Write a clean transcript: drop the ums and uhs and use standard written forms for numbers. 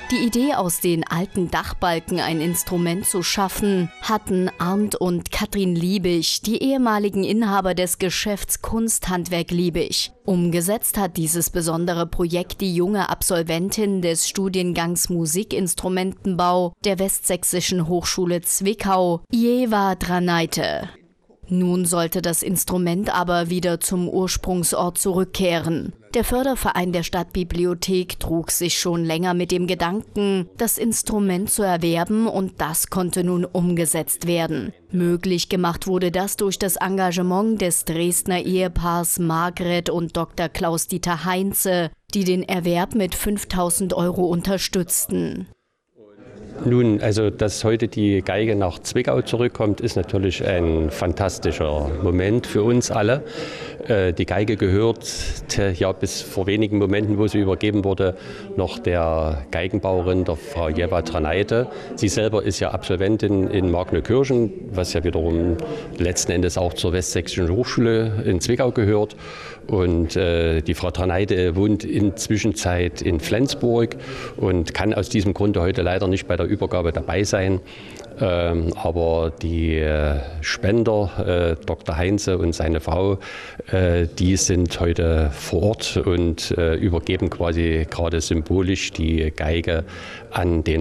Die Idee, aus den alten Dachbalken ein Instrument zu schaffen, hatten Arndt und Katrin Liebig, die ehemaligen Inhaber des Geschäfts Kunsthandwerk Liebig. Umgesetzt hat dieses besondere Projekt die junge Absolventin des Studiengangs Musikinstrumentenbau der Westsächsischen Hochschule Zwickau, Ieva Draneite. Nun sollte das Instrument aber wieder zum Ursprungsort zurückkehren. Der Förderverein der Stadtbibliothek trug sich schon länger mit dem Gedanken, das Instrument zu erwerben, und das konnte nun umgesetzt werden. Möglich gemacht wurde das durch das Engagement des Dresdner Ehepaars Margret und Dr. Klaus-Dieter Heinze, die den Erwerb mit 5.000 € unterstützten. Nun, also dass heute die Geige nach Zwickau zurückkommt, ist natürlich ein fantastischer Moment für uns alle. Die Geige gehört ja bis vor wenigen Momenten, wo sie übergeben wurde, noch der Geigenbauerin, der Frau Ieva Draneite. Sie selber ist ja Absolventin in Markneukirchen, was ja wiederum letzten Endes auch zur Westsächsischen Hochschule in Zwickau gehört. Und die Frau Draneite wohnt inzwischen in Flensburg und kann aus diesem Grunde heute leider nicht bei der Übergabe dabei sein. Aber die Spender, Dr. Heinze und seine Frau, die sind heute vor Ort und übergeben quasi gerade symbolisch die Geige an den